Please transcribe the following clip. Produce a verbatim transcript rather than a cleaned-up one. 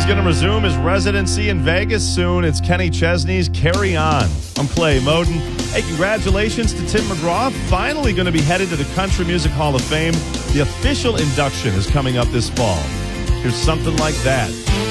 He's going to resume his residency in Vegas soon. It's Kenny Chesney's Carry On. I'm Clay Moden. Hey, congratulations to Tim McGraw. Finally going to be headed to the Country Music Hall of Fame. The official induction is coming up this fall. Here's something like that.